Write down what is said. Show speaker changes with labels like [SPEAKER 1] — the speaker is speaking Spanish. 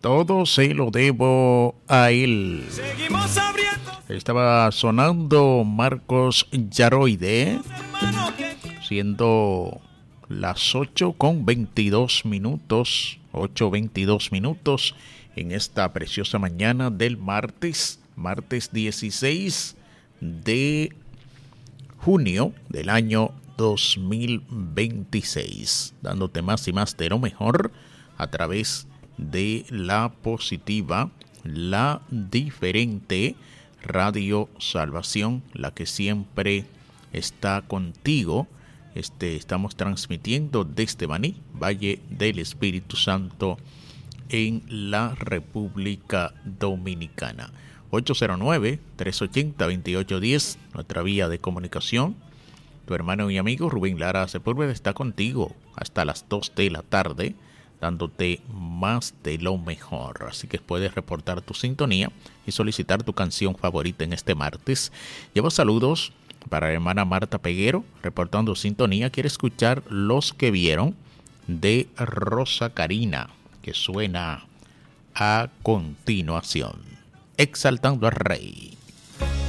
[SPEAKER 1] Todo se lo debo a él. Estaba sonando Marcos Yaroide, siendo las 8:22 minutos, 8:22 minutos en esta preciosa mañana del martes 16 de junio del año 2026, dándote más y más de lo mejor a través de la positiva, la diferente Radio Salvación, la que siempre está contigo. Estamos transmitiendo desde Baní, Valle del Espíritu Santo, en la República Dominicana. 809-380-2810, nuestra vía de comunicación. Tu hermano y amigo Rubén Lara Sepúlveda está contigo hasta las 2 de la tarde, dándote más de lo mejor. Así que puedes reportar tu sintonía y solicitar tu canción favorita en este martes. Llevo saludos para la hermana Marta Peguero, reportando sintonía. Quiere escuchar Los que Vieron de Rosa Carina, que suena a continuación. Exaltando al Rey.